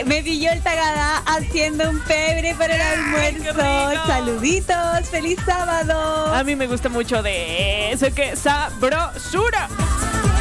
Me pilló el Tagada haciendo un pebre para el almuerzo. Saluditos, feliz sábado. A mí me gusta mucho de eso, que sabrosura.